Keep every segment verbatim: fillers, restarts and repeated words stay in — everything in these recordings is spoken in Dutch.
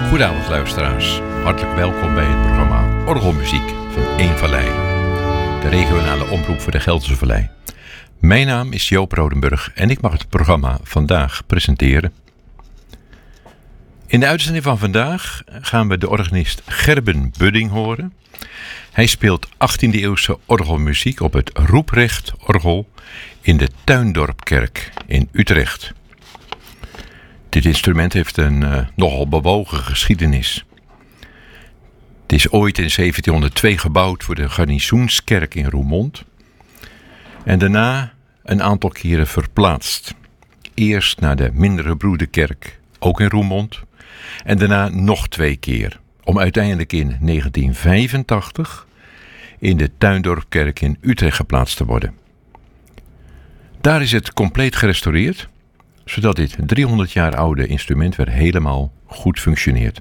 Goedenavond luisteraars, hartelijk welkom bij het programma Orgelmuziek van Eén Vallei, de regionale omroep voor de Gelderse Vallei. Mijn naam is Joop Rodenburg en ik mag het programma vandaag presenteren. In de uitzending van vandaag gaan we de organist Gerben Budding horen. Hij speelt achttiende eeuwse orgelmuziek op het Roeprecht-orgel in de Tuindorpkerk in Utrecht. Dit instrument heeft een uh, nogal bewogen geschiedenis. Het is ooit in zeventienhonderdtwee gebouwd voor de Garnizoenskerk in Roermond en daarna een aantal keren verplaatst. Eerst naar de Mindere Broederkerk, ook in Roermond, en daarna nog twee keer, om uiteindelijk in negentien vijfentachtig in de Tuindorpkerk in Utrecht geplaatst te worden. Daar is het compleet gerestaureerd, zodat dit driehonderd jaar oude instrument weer helemaal goed functioneert.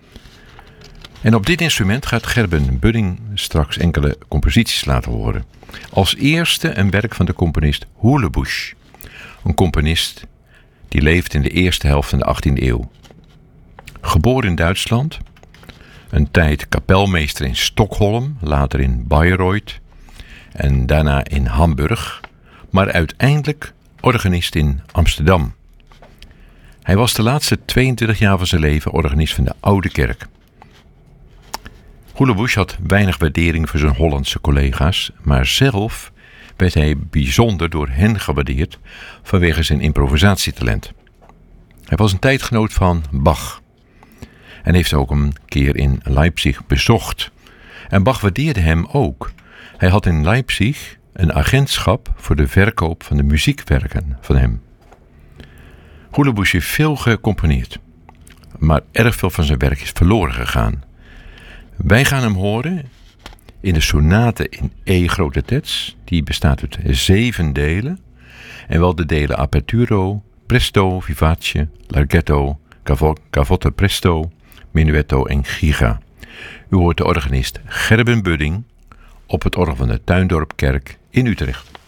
En op dit instrument gaat Gerben Budding straks enkele composities laten horen. Als eerste een werk van de componist Hoelebusch, een componist die leeft in de eerste helft van de achttiende eeuw. Geboren in Duitsland, een tijd kapelmeester in Stockholm, later in Bayreuth en daarna in Hamburg, maar uiteindelijk organist in Amsterdam. Hij was de laatste tweeëntwintig jaar van zijn leven organist van de Oude Kerk. Hoelebusch had weinig waardering voor zijn Hollandse collega's, maar zelf werd hij bijzonder door hen gewaardeerd vanwege zijn improvisatietalent. Hij was een tijdgenoot van Bach en heeft ook een keer in Leipzig bezocht. En Bach waardeerde hem ook. Hij had in Leipzig een agentschap voor de verkoop van de muziekwerken van hem. Hoelebusch heeft veel gecomponeerd, maar erg veel van zijn werk is verloren gegaan. Wij gaan hem horen in de sonate in E grote terts. Die bestaat uit zeven delen. En wel de delen Aperturo, Presto, Vivace, Larghetto, Cavotte Presto, Menuetto en Giga. U hoort de organist Gerben Budding op het orgel van de Tuindorpkerk in Utrecht.